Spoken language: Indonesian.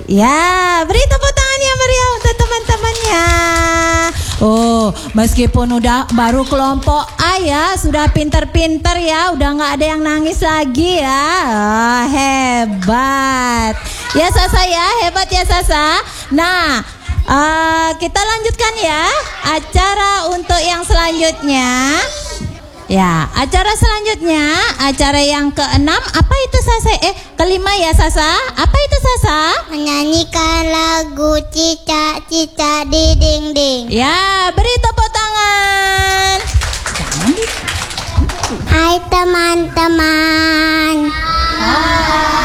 Ya, beri tepuk tangan yang meriah untuk teman-temannya. Oh, meskipun udah baru kelompok A ya, sudah pinter-pinter ya, udah nggak ada yang nangis lagi ya. Oh, hebat. Ya Sasa ya, hebat ya Sasa. Nah, kita lanjutkan ya acara untuk yang selanjutnya. Ya, acara selanjutnya, acara yang keenam, apa itu Sasa? Kelima ya Sasa. Apa itu Sasa? Menyanyikan lagu cicak-cicak di dinding. Ya, beri tepuk tangan. Hai teman-teman. Hai.